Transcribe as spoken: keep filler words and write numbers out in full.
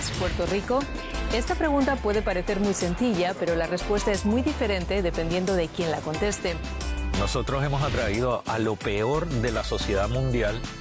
es Puerto Rico? Esta pregunta puede parecer muy sencilla, pero la respuesta es muy diferente dependiendo de quién la conteste. Nosotros hemos atraído a lo peor de la sociedad mundial